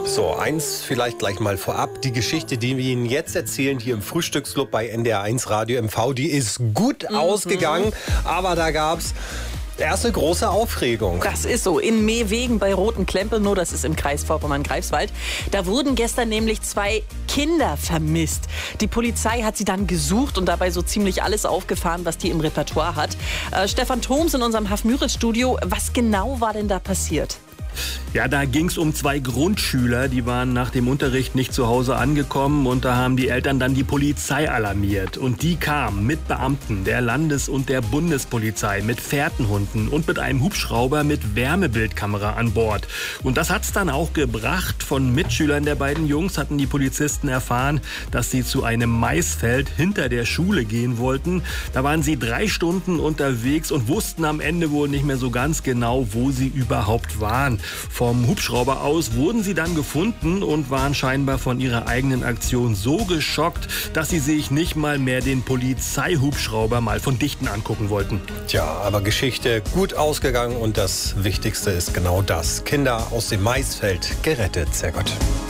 So, eins vielleicht gleich mal vorab. Die Geschichte, die wir Ihnen jetzt erzählen, hier im Frühstücksclub bei NDR1 Radio MV, die ist gut ausgegangen, aber da gab es erste große Aufregung. Das ist so. In Meewegen bei Rotenklempenow, das ist im Kreis Vorpommern-Greifswald, da wurden gestern nämlich 2 Kinder vermisst. Die Polizei hat sie dann gesucht und dabei so ziemlich alles aufgefahren, was die im Repertoire hat. Stefan Thoms in unserem Haf-Müritz-Studio. Was genau war denn da passiert? Ja, da ging es um 2 Grundschüler, die waren nach dem Unterricht nicht zu Hause angekommen und da haben die Eltern dann die Polizei alarmiert. Und die kam mit Beamten der Landes- und der Bundespolizei, mit Fährtenhunden und mit einem Hubschrauber mit Wärmebildkamera an Bord. Und das hat's dann auch gebracht. Von Mitschülern der beiden Jungs hatten die Polizisten erfahren, dass sie zu einem Maisfeld hinter der Schule gehen wollten. Da waren sie 3 Stunden unterwegs und wussten am Ende wohl nicht mehr so ganz genau, wo sie überhaupt waren. Vom Hubschrauber aus wurden sie dann gefunden und waren scheinbar von ihrer eigenen Aktion so geschockt, dass sie sich nicht mal mehr den Polizeihubschrauber mal von Dichten angucken wollten. Tja, aber Geschichte gut ausgegangen und das Wichtigste ist genau das. Kinder aus dem Maisfeld gerettet, sehr gut.